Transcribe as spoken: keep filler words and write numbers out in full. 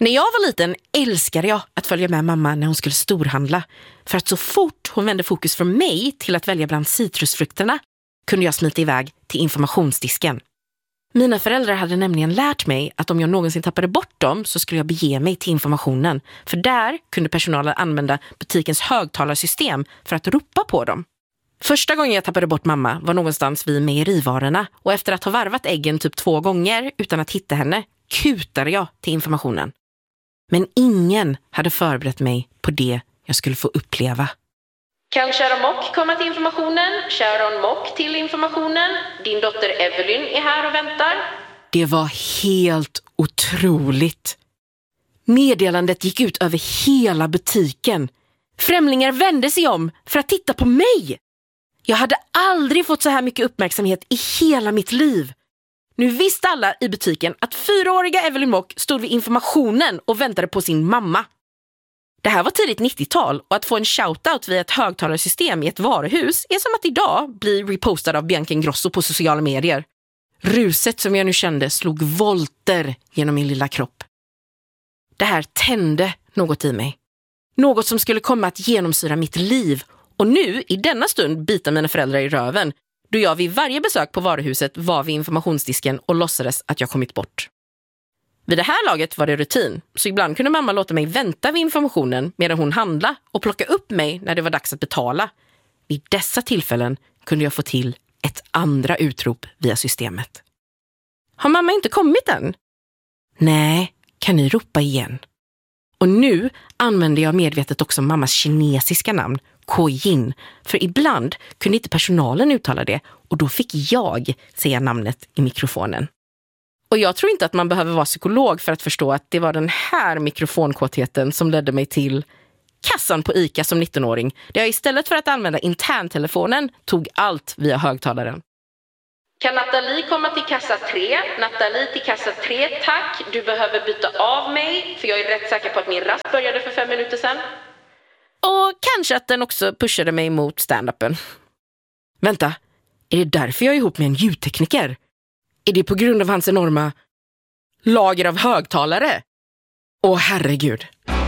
När jag var liten älskade jag att följa med mamma när hon skulle storhandla. För att så fort hon vände fokus från mig till att välja bland citrusfrukterna kunde jag smita iväg till informationsdisken. Mina föräldrar hade nämligen lärt mig att om jag någonsin tappade bort dem så skulle jag bege mig till informationen. För där kunde personalen använda butikens högtalarsystem för att ropa på dem. Första gången jag tappade bort mamma var någonstans vid mejerivarorna och efter att ha varvat äggen typ två gånger utan att hitta henne kutade jag till informationen. Men ingen hade förberett mig på det jag skulle få uppleva. Kan Sharon Mock komma till informationen? Sharon Mock till informationen. Din dotter Evelyn är här och väntar. Det var helt otroligt. Meddelandet gick ut över hela butiken. Främlingar vände sig om för att titta på mig. Jag hade aldrig fått så här mycket uppmärksamhet i hela mitt liv. Nu visste alla i butiken att fyraåriga Evelyn Mock stod vid informationen och väntade på sin mamma. Det här var tidigt nittiotal och att få en shoutout via ett högtalarsystem i ett varuhus är som att idag bli repostad av Bianca Ingrosso på sociala medier. Ruset som jag nu kände slog volter genom min lilla kropp. Det här tände något i mig. Något som skulle komma att genomsyra mitt liv. Och nu, i denna stund, bitar mina föräldrar i röven. Då jag vid varje besök på varuhuset var vid informationsdisken och låtsades att jag kommit bort. Vid det här laget var det rutin, så ibland kunde mamma låta mig vänta vid informationen medan hon handlade och plocka upp mig när det var dags att betala. Vid dessa tillfällen kunde jag få till ett andra utrop via systemet. Har mamma inte kommit än? Nej, kan ni ropa igen? Och nu använde jag medvetet också mammas kinesiska namn, Kojin, för ibland kunde inte personalen uttala det och då fick jag säga namnet i mikrofonen. Och jag tror inte att man behöver vara psykolog för att förstå att det var den här mikrofonkåtheten som ledde mig till kassan på ICA som nittonåring, där jag istället för att använda interntelefonen tog allt via högtalaren. Kan Nathalie komma till kassa tre? Nathalie till kassa tre, tack. Du behöver byta av mig, för jag är rätt säker på att min rast började för fem minuter sedan. Och kanske att den också pushade mig mot stand-upen. Vänta, är det därför jag är ihop med en ljudtekniker? Är det på grund av hans enorma lager av högtalare? Åh herregud.